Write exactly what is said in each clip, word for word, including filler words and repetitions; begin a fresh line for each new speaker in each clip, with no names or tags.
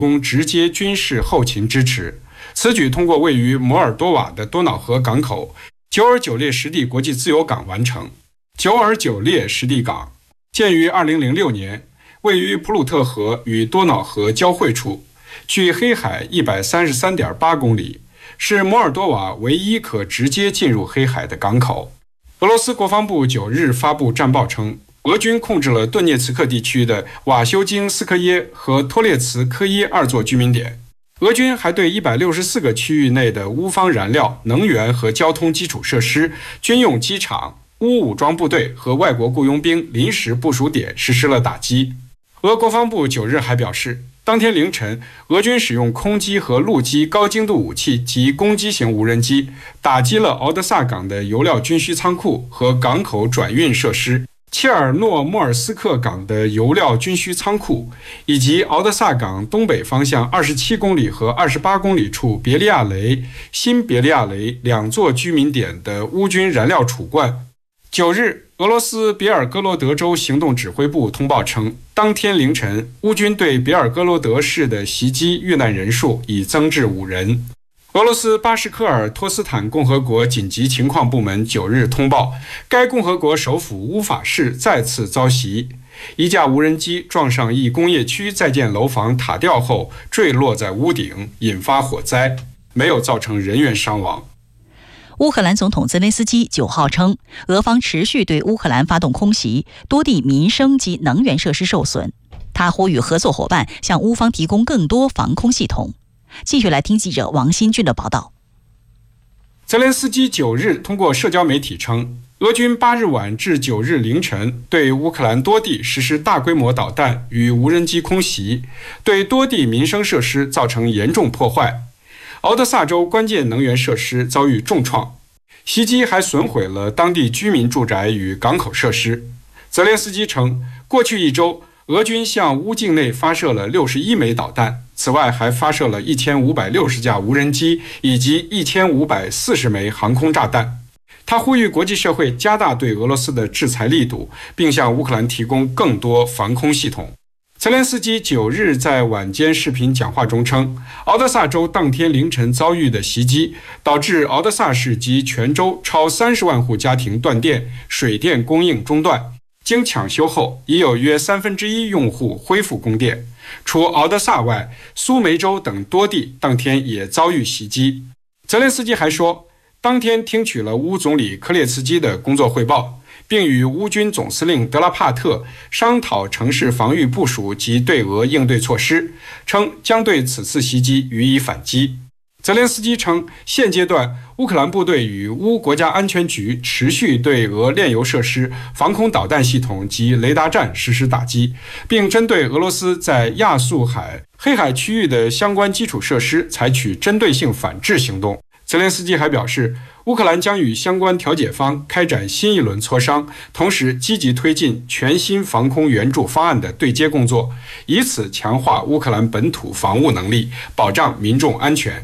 供直接军事后勤支持。此举通过位于摩尔多瓦的多瑙河港口久尔久列什地国际自由港完成。久尔久列什地港建于二零零六年，位于普鲁特河与多瑙河交汇处，距黑海 一百三十三点八公里，是摩尔多瓦唯一可直接进入黑海的港口。俄罗斯国防部九日发布战报称，俄军控制了顿涅茨克地区的瓦修金斯科耶和托列茨科耶二座居民点。俄军还对一百六十四个区域内的乌方燃料、能源和交通基础设施、军用机场、乌武装部队和外国雇佣兵临时部署点实施了打击。俄国防部九日还表示，当天凌晨，俄军使用空机和陆基高精度武器及攻击型无人机，打击了敖德萨港的油料军需仓库和港口转运设施，切尔诺莫尔斯克港的油料军需仓库，以及敖德萨港东北方向二十七公里和二十八公里处别利亚雷、新别利亚雷两座居民点的乌军燃料储罐。九日，俄罗斯别尔哥罗德州行动指挥部通报称，当天凌晨，乌军对别尔哥罗德市的袭击遇难人数已增至五人。俄罗斯巴什科尔托斯坦共和国紧急情况部门九日通报，该共和国首府乌法市再次遭袭，一架无人机撞上一工业区在建楼房塔吊后坠落在屋顶，引发火灾，没有造成人员伤亡。
乌克兰总统泽连斯基九号称，俄方持续对乌克兰发动空袭，多地民生及能源设施受损。他呼吁合作伙伴向乌方提供更多防空系统。继续来听记者王新俊的报道。
泽连斯基九日通过社交媒体称，俄军八日晚至九日凌晨对乌克兰多地实施大规模导弹与无人机空袭，对多地民生设施造成严重破坏。敖德萨州关键能源设施遭遇重创，袭击还损毁了当地居民住宅与港口设施。泽连斯基称，过去一周，俄军向乌境内发射了六十一枚导弹，此外还发射了一千五百六十架无人机以及一千五百四十枚航空炸弹。他呼吁国际社会加大对俄罗斯的制裁力度，并向乌克兰提供更多防空系统。泽连斯基九日在晚间视频讲话中称，敖德萨州当天凌晨遭遇的袭击，导致敖德萨市及全州超三十万户家庭断电，水电供应中断。经抢修后，已有约三分之一用户恢复供电。除敖德萨外，苏梅州等多地当天也遭遇袭击。泽连斯基还说，当天听取了乌总理科列茨基的工作汇报，并与乌军总司令德拉帕特商讨城市防御部署及对俄应对措施，称将对此次袭击予以反击。泽连斯基称，现阶段乌克兰部队与乌国家安全局持续对俄炼油设施、防空导弹系统及雷达站实施打击，并针对俄罗斯在亚速海、黑海区域的相关基础设施采取针对性反制行动。泽连斯基还表示，乌克兰将与相关调解方开展新一轮磋商，同时积极推进全新防空援助方案的对接工作，以此强化乌克兰本土防务能力，保障民众安全。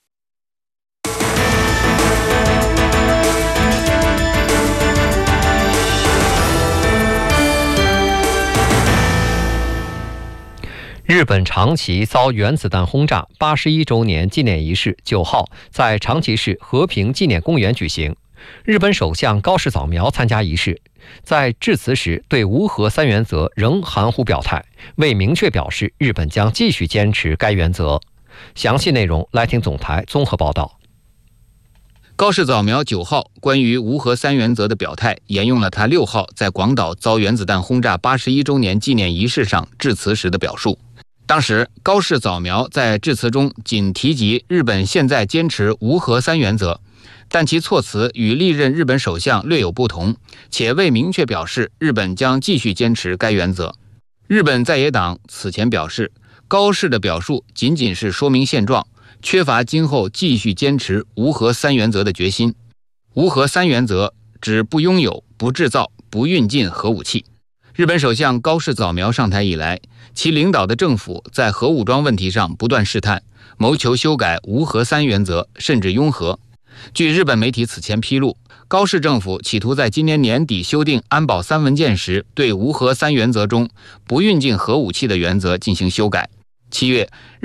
日本长崎遭原子弹轰炸八十一周年纪念仪式九号在长崎市和平纪念公园举行。日本首相高市早苗参加仪式，在致辞时对无核三原则仍含糊表态，未明确表示日本将继续坚持该原则。详细内容来听总台综合报道。
高市早苗九号关于无核三原则的表态，沿用了他六号在广岛遭原子弹轰炸八十一周年纪念仪式上致辞时的表述。当时，高市早苗在致辞中仅提及日本现在坚持无核三原则，但其措辞与历任日本首相略有不同，且未明确表示日本将继续坚持该原则。日本在野党此前表示，高市的表述仅仅是说明现状，缺乏今后继续坚持无核三原则的决心。无核三原则指不拥有、不制造、不运进核武器。日本首相高市早苗上台以来，其领导的政府在核武装问题上不断试探，谋求修改无核三原则，甚至拥核。据日本媒体此前披露，高市政府企图在今年年底修订安保三文件时，对无核三原则中不运进核武器的原则进行修改。七月，